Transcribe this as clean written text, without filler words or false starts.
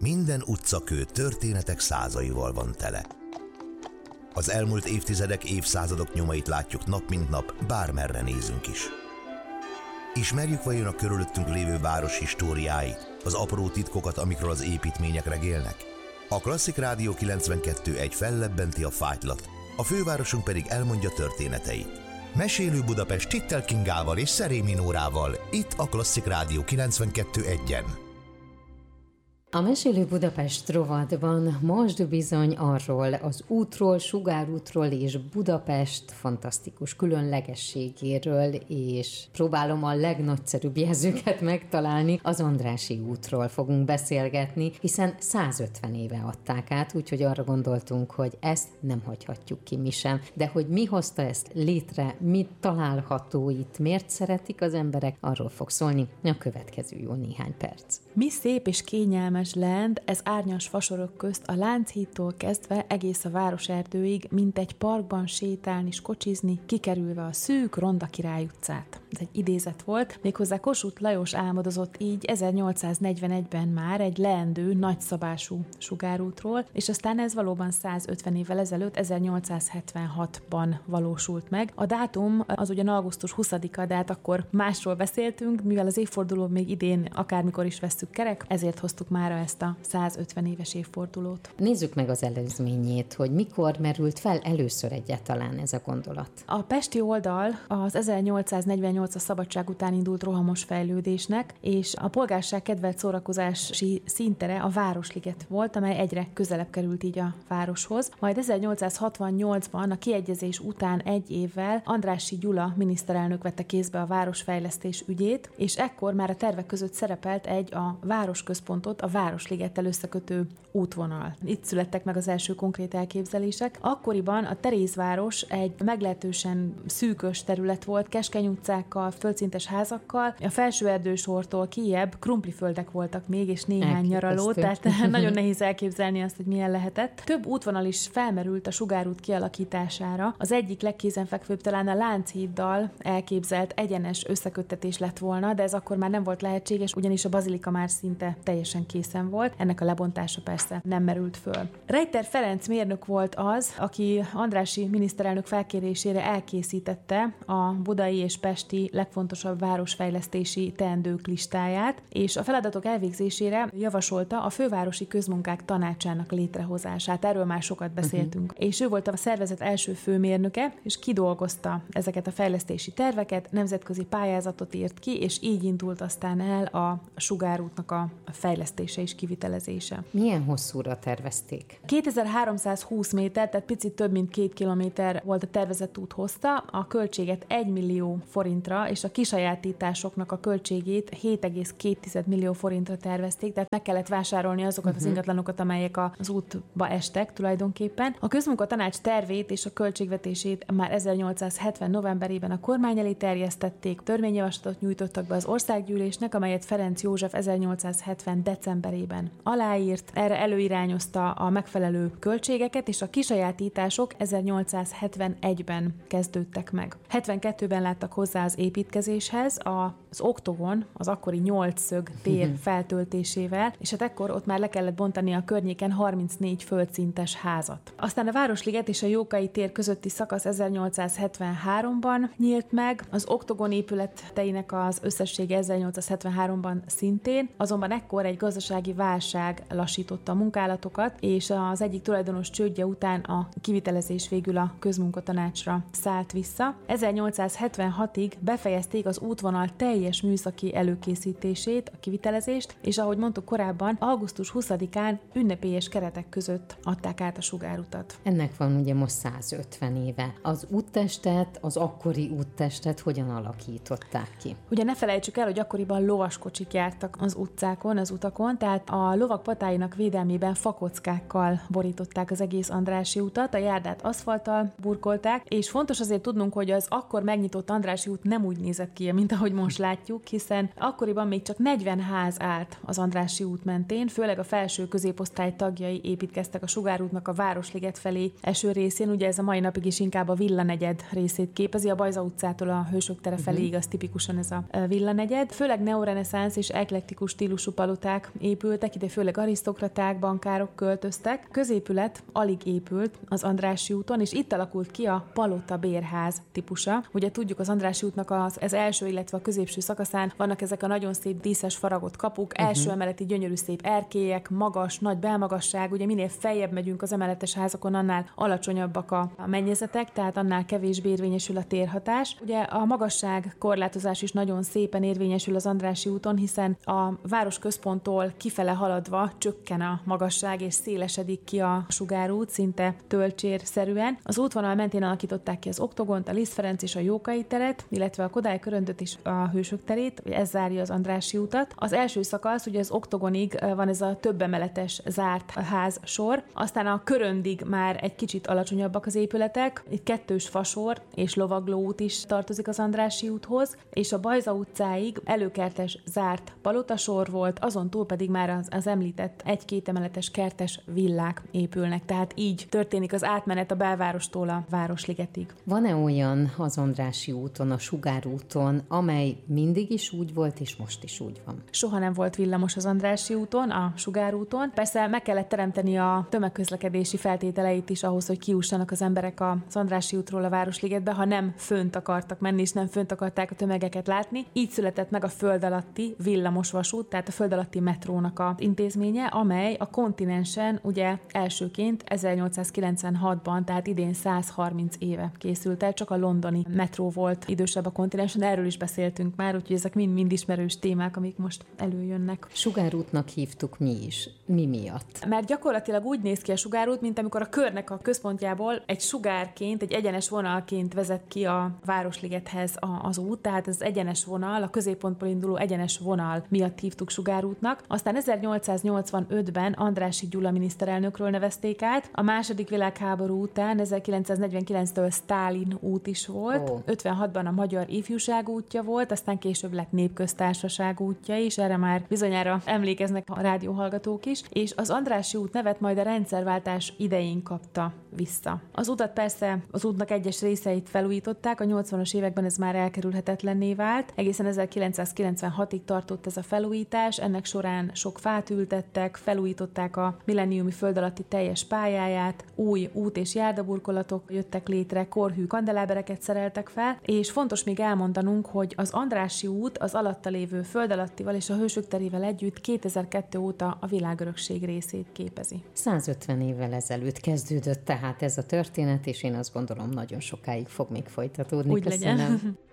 Minden utcakő történetek százaival van tele. Az elmúlt évtizedek, évszázadok nyomait látjuk nap mint nap, bármerre nézünk is. Ismerjük vajon a körülöttünk lévő város históriáit, az apró titkokat, amikről az építmények regélnek? A Klasszik Rádió 92.1 fellebbenti a fájtlat, a fővárosunk pedig elmondja történeteit. Mesélő Budapest Tittel Kingával és Szerémi Nórával, itt a Klasszik Rádió 92.1-en. A Mesélő Budapest rovatban most bizony arról az útról, sugárútról és Budapest fantasztikus különlegességéről, és próbálom a legnagyszerűbb jelzőket megtalálni, az Andrássy útról fogunk beszélgetni, hiszen 150 éve adták át, úgyhogy arra gondoltunk, hogy ezt nem hagyhatjuk ki mi sem. De hogy mi hozta ezt létre, mit található itt, miért szeretik az emberek, arról fog szólni a következő jó néhány perc. Mi szép és kényelmes lend, ez árnyas fasorok közt a Lánchídtól kezdve egész a városerdőig, mint egy parkban sétálni és kocsizni, kikerülve a szűk Ronda Király utcát. Ez egy idézet volt, méghozzá Kossuth Lajos álmodozott így 1841-ben már egy leendő, nagyszabású sugárútról, és aztán ez valóban 150 évvel ezelőtt, 1876-ban valósult meg. A dátum az ugyan augusztus 20-a, de hát akkor másról beszéltünk, mivel az évforduló még idén akármikor is vesszük kerek, ezért hoztuk mára ezt a 150 éves évfordulót. Nézzük meg az előzményét, hogy mikor merült fel először egyáltalán ez a gondolat. A pesti oldal az 1848 a szabadság után indult rohamos fejlődésnek, és a polgárság kedvelt szórakozási színtere a Városliget volt, amely egyre közelebb került így a városhoz. Majd 1868-ban a kiegyezés után egy évvel Andrássy Gyula miniszterelnök vette kézbe a városfejlesztés ügyét, és ekkor már a tervek között szerepelt egy a városközpontot a Városligettel összekötő útvonal. Itt születtek meg az első konkrét elképzelések. Akkoriban a Terézváros egy meglehetősen szűkös terület volt, keskeny utcákkal, földszintes házakkal. A Felsőerdősortól kijebb krumpliföldek voltak még, és néhány nyaraló, tehát nagyon nehéz elképzelni azt, hogy milyen lehetett. Több útvonal is felmerült a sugárút kialakítására. Az egyik legkézenfekvőbb talán a Lánchíddal elképzelt egyenes összeköttetés lett volna, de ez akkor már nem volt lehetséges, ugyanis a bazilika már szinte teljesen készen volt. Ennek a lebontása persze nem merült föl. Reiter Ferenc mérnök volt az, aki Andrássy miniszterelnök felkérésére elkészítette a budai és pesti legfontosabb városfejlesztési teendők listáját, és a feladatok elvégzésére javasolta a Fővárosi Közmunkák Tanácsának létrehozását. Erről már sokat beszéltünk. És ő volt a szervezet első főmérnöke, és kidolgozta ezeket a fejlesztési terveket, nemzetközi pályázatot írt ki, és így indult aztán el a sugárútnak a fejlesztése és kivitelezése. Milyen hosszúra tervezték? 2320 méter, tehát picit több mint 2 kilométer volt a tervezett út hossza, a költséget 1 millió forintra, és a kisajátításoknak a költségét 7,2 millió forintra tervezték, tehát meg kellett vásárolni azokat az ingatlanokat, amelyek az útba estek tulajdonképpen. A közmunkatanács tervét és a költségvetését már 1870 novemberében a kormány elé terjesztették, törvényjavaslatot nyújtottak be az országgyűlésnek, amelyet Ferenc József 1870 decemberében aláírt. Erre előirányozta a megfelelő költségeket, és a kisajátítások 1871-ben kezdődtek meg. 72-ben láttak hozzá az építkezéshez az oktogon, az akkori 8 szög tér feltöltésével, és hát ekkor ott már le kellett bontani a környéken 34 földszintes házat. Aztán a Városliget és a Jókai tér közötti szakasz 1873-ban nyílt meg, az oktogon épületeinek az összessége 1873-ban szintén, azonban ekkor egy gazdasági válság lassította a munkálatokat, és az egyik tulajdonos csődje után a kivitelezés végül a közmunkatanácsra szállt vissza. 1876-ig befejezték az útvonal teljes műszaki előkészítését, a kivitelezést, és ahogy mondtuk korábban, augusztus 20-án ünnepélyes keretek között adták át a sugárutat. Ennek van ugye most 150 éve. Az úttestet, az akkori úttestet hogyan alakították ki? Ugye ne felejtsük el, hogy akkoriban lovaskocsik jártak az utcákon, az utakon, tehát a lovak patáinak védelmében fakockákkal borították az egész Andrássy utat, a járdát aszfalttal burkolták, és fontos azért tudnunk, hogy az akkor megnyitott Andrássy út nem nem úgy nézett ki, mint ahogy most látjuk, hiszen akkoriban még csak 40 ház állt az Andrássy út mentén, főleg a felső középosztály tagjai építkeztek a Sugárútnak a Városliget felé eső részén, ugye ez a mai napig is inkább a villanegyed részét képezi, a Bajza utcától a Hősök tere felé igaz tipikusan ez a villanegyed. Főleg neoreneszánsz és eklektikus stílusú paloták épültek, ide főleg arisztokraták, bankárok költöztek. Középület alig épült az Andrássy úton, és itt alakult ki a palota bérház típusa. Ugye tudjuk, az Andrássy útnak az első, illetve a középső szakaszán vannak ezek a nagyon szép díszes faragott kapuk, első emeleti gyönyörű szép erkélyek, magas, nagy belmagasság, ugye minél feljebb megyünk az emeletes házakon, annál alacsonyabbak a mennyezetek, tehát annál kevésbé érvényesül a térhatás. Ugye a magasság korlátozás is nagyon szépen érvényesül az Andrássy úton, hiszen a városközponttól kifele haladva csökken a magasság és szélesedik ki a Sugárút, szinte tölcsérszerűen. Az útvonal mentén alakították ki az Oktogont, a Liszt Ferenc és a Jókai teret, illetve a Kodály Köröndöt és a Hősök terét, ez zárja az Andrássy utat. Az első szakasz, ugye az Oktogonig van ez a több emeletes zárt ház sor, aztán a Köröndig már egy kicsit alacsonyabbak az épületek, egy kettős fasor és lovagló út is tartozik az Andrássy úthoz, és a Bajza utcáig előkertes zárt palotasor volt, azon túl pedig már az említett egy-két emeletes kertes villák épülnek, tehát így történik az átmenet a belvárostól a Városligetig. Van-e olyan az Andrássy úton, a Sugárúton, amely mindig is úgy volt, és most is úgy van? Soha nem volt villamos az Andrássy úton, a Sugárúton. Persze meg kellett teremteni a tömegközlekedési feltételeit is ahhoz, hogy kijussanak az emberek az Andrássy útról a Városligetbe, ha nem fönt akartak menni, és nem fönt akarták a tömegeket látni. Így született meg a föld alatti villamos vasút, tehát a föld alatti metrónak az intézménye, amely a kontinensen ugye elsőként 1896-ban, tehát idén 130 éve készült el, csak a londoni metró volt idősebb a kontinensen, erről is beszéltünk már, úgyhogy ezek mind ismerős témák, amik most előjönnek. Sugárútnak hívtuk mi is. Mi miatt? Mert gyakorlatilag úgy néz ki a Sugárút, mint amikor a körnek a központjából egy sugárként, egy egyenes vonalként vezet ki a Városligethez az út, tehát az egyenes vonal, a középpontból induló egyenes vonal miatt hívtuk Sugárútnak. Aztán 1885-ben Andrássy Gyula miniszterelnökről nevezték át, a második világháború után 1949-től Sztálin út is volt, 56-ban a Magyar Ifjúság útja volt, aztán később lett Népköztársaság útja is, erre már bizonyára emlékeznek a rádióhallgatók is, és az Andrássy út nevet majd a rendszerváltás idején kapta vissza. Az utat persze, az útnak egyes részeit felújították, a 80-as években ez már elkerülhetetlenné vált, egészen 1996-ig tartott ez a felújítás, ennek során sok fát ültettek, felújították a milleniumi föld alatti teljes pályáját, új út- és járdaburkolatok jöttek létre, korhű kandelábereket szereltek fel, és fontos még elmondanunk, hogy az Andrássy út az alatta lévő föld alattival és a Hősök terével együtt 2002 óta a világörökség részét képezi. 150 évvel ezelőtt kezdődött tehát ez a történet, és én azt gondolom, nagyon sokáig fog még folytatódni. Úgy legyen.